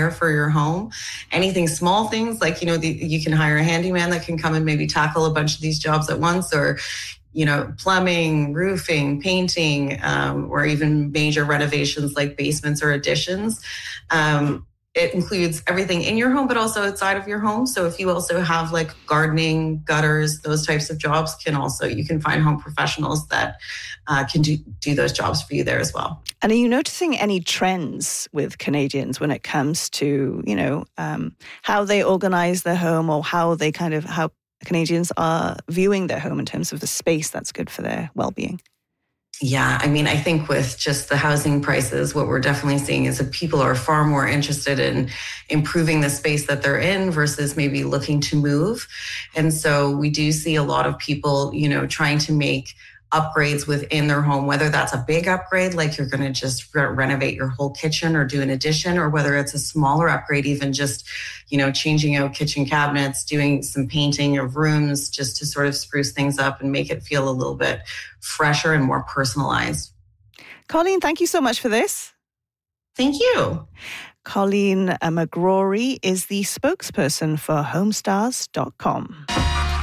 hire for your home. Anything small things like, you can hire a handyman that can come and maybe tackle a bunch of these jobs at once, or plumbing, roofing, painting, or even major renovations like basements or additions. It includes everything in your home, but also outside of your home. So if you also have like gardening, gutters, those types of jobs, you can find home professionals that can do those jobs for you there as well. And are you noticing any trends with Canadians when it comes to, how they organize their home, or how Canadians are viewing their home in terms of the space that's good for their well-being? Yeah, I think with just the housing prices, what we're definitely seeing is that people are far more interested in improving the space that they're in versus maybe looking to move. And so we do see a lot of people, trying to make upgrades within their home, whether that's a big upgrade, like you're going to just renovate your whole kitchen or do an addition, or whether it's a smaller upgrade, even just, changing out kitchen cabinets, doing some painting of rooms just to sort of spruce things up and make it feel a little bit fresher and more personalized. Colleen, thank you so much for this. Thank you. Colleen McGrory is the spokesperson for Homestars.com.